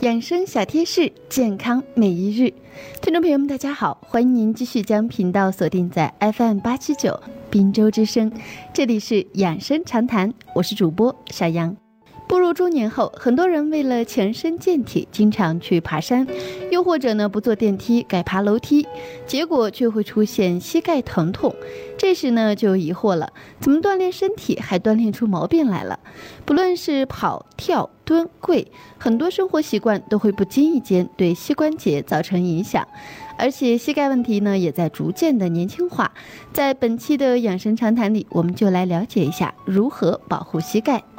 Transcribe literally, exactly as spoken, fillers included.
养生小贴士，健康每一日。听众朋友们大家好，欢迎您继续将频道锁定在 F M 八七九滨州之声，这里是养生常谈，我是主播小杨。步入中年后，很多人为了强身健体，经常去爬山，又或者呢不坐电梯改爬楼梯，结果却会出现膝盖疼痛。这时呢就疑惑了，怎么锻炼身体还锻炼出毛病来了？不论是跑、跳、蹲、跪，很多生活习惯都会不经意间对膝关节造成影响。而且膝盖问题呢也在逐渐的年轻化。在本期的养生常谈里，我们就来了解一下如何保护膝盖。